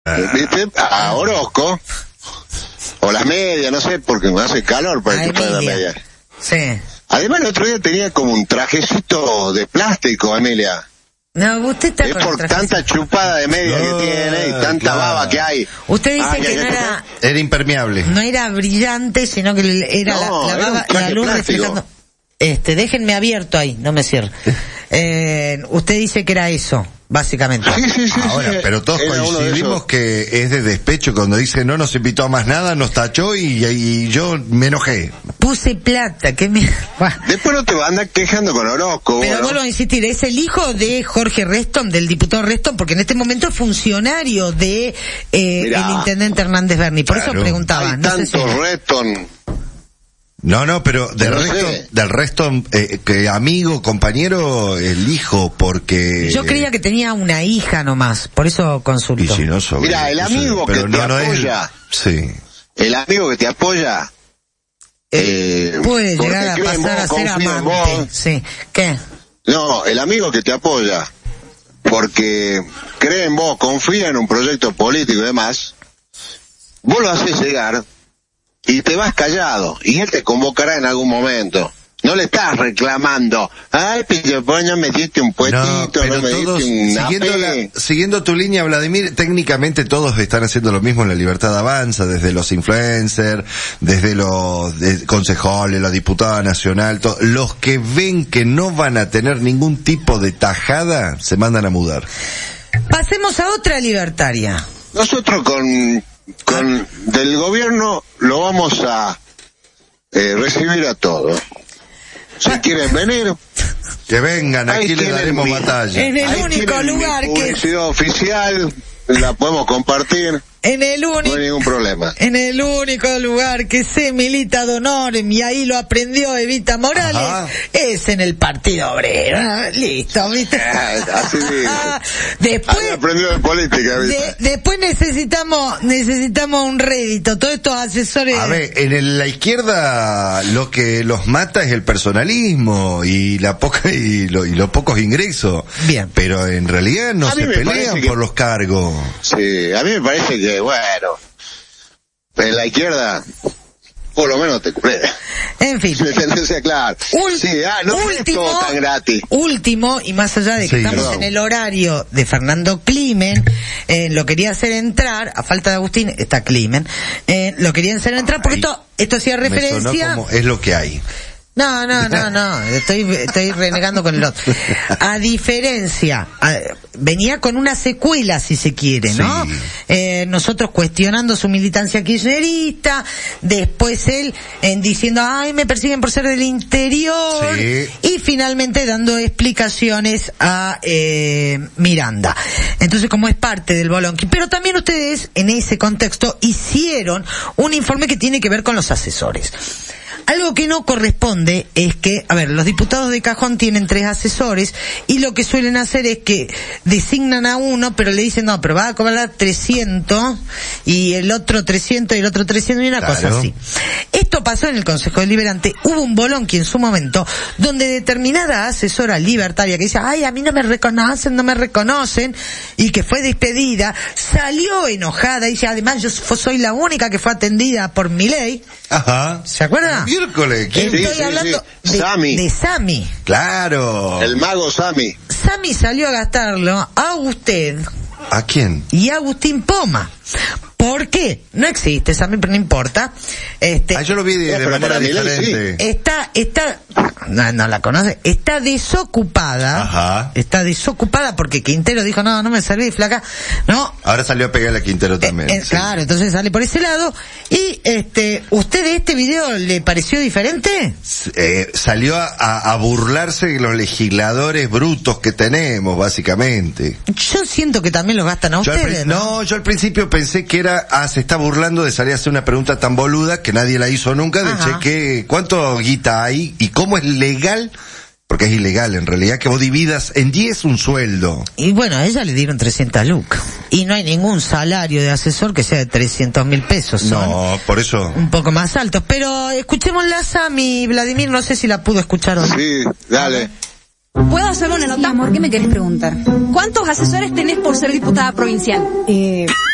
¿Viste? A Orozco. O las medias, no sé, porque me hace calor para el tipo de la media. Sí. Además, el otro día tenía como un trajecito de plástico, Emilia. No, usted está es con por tanta chupada de media que tiene y tanta baba que hay. Usted dice que no era... Era impermeable. No era brillante, sino que era la baba, la luz reflejando... déjenme abierto ahí, no me cierre. Usted dice que era eso, básicamente. Sí. Ahora, pero todos coincidimos que es de despecho cuando dice no nos invitó a más nada, nos tachó y yo me enojé. Puse plata, que me... Después no te vas a andar quejando con Orozco. Pero vuelvo a insistir, es el hijo de Jorge Reston, del diputado Reston, porque en este momento es funcionario de el intendente Hernández Berni. Por eso preguntaba. Hay tanto Reston. No, pero del resto, que amigo, compañero, el hijo, porque... Yo creía que tenía una hija nomás, por eso consulto. Y si no, mira, el amigo que te apoya, sí. El amigo que te apoya, puede llegar a pasar a ser amante. Sí. ¿Qué? No, el amigo que te apoya, porque cree en vos, confía en un proyecto político y demás, vos lo haces llegar... y te vas callado, y él te convocará en algún momento. No le estás reclamando, ay, Pillopoño, me diste un puestito, no me diste un siguiendo tu línea, Vladimir, técnicamente todos están haciendo lo mismo en La Libertad Avanza, desde los influencers, desde los concejales, la diputada nacional, los que ven que no van a tener ningún tipo de tajada, se mandan a mudar. Pasemos a otra libertaria. Nosotros del gobierno lo vamos a recibir a todos. Si quieren venir, que vengan, aquí les daremos batalla. En el único lugar que publicidad oficial la podemos compartir. No hay ningún problema. En el único lugar que se milita de honor, y ahí lo aprendió Evita Morales, es en el Partido Obrero. Listo, ¿viste? Así después aprendió de política, ¿viste? Después necesitamos un rédito. Todos estos asesores... A ver, la izquierda lo que los mata es el personalismo y los pocos ingresos. Bien. Pero en realidad no se pelean por los cargos. Sí, a mí me parece que bueno, en la izquierda por lo menos te cree. En fin. Tendencia clara. No es todo tan gratis. Último, y más allá de que estamos en el horario de Fernando Climen, lo quería hacer entrar, a falta de Agustín, está Climen, lo quería hacer entrar porque esto hacía referencia... Como es lo que hay. No, estoy renegando con el otro. A diferencia, venía con una secuela, si se quiere, ¿no? Sí. Nosotros cuestionando su militancia kirchnerista, después él diciendo, ay, me persiguen por ser del interior, y finalmente dando explicaciones a Miranda. Entonces, como es parte del bolonqui. Pero también ustedes, en ese contexto, hicieron un informe que tiene que ver con los asesores. Algo que no corresponde es que, los diputados de cajón tienen 3 asesores y lo que suelen hacer es que designan a uno, pero le dicen, no, pero va a cobrar 300 y el otro 300 y el otro 300 y una cosa así. Esto pasó en el Consejo Deliberante. Hubo un bolonqui en su momento donde determinada asesora libertaria que dice, ay, a mí no me reconocen, y que fue despedida, salió enojada y dice, además yo soy la única que fue atendida por Milei. Ajá. ¿Se acuerda? Miércoles. Estoy hablando de Sami. Claro. El mago Sami. Sami salió a gastarlo a usted. ¿A quién? Y a Agustín Poma. ¿Por qué? No existe, Sami, pero no importa. Yo lo vi de manera diferente. No la conoce. Está desocupada. Ajá. Está desocupada porque Quintero dijo, no me serví, flaca. No. Ahora salió a pegarle a Quintero también. Claro, entonces sale por ese lado. Y, ¿usted de este video le pareció diferente? Salió a burlarse de los legisladores brutos que tenemos, básicamente. Yo siento que también los gastan a ustedes, ¿no? Yo al principio pensé que era, se está burlando de salir a hacer una pregunta tan boluda que nadie la hizo nunca, de cheque, ¿cuánto guita hay? ¿Y cómo es legal? Porque es ilegal en realidad que vos dividas en 10 un sueldo. Y bueno, a ella le dieron 300 lucas. Y no hay ningún salario de asesor que sea de 300.000 pesos. No, por eso. Un poco más altos. Pero escuchémosla a Sami, Vladimir, no sé si la pudo escuchar o no. Sí, dale. ¿Puedo hacerle una nota? Mi amor, ¿qué me querés preguntar? ¿Cuántos asesores tenés por ser diputada provincial?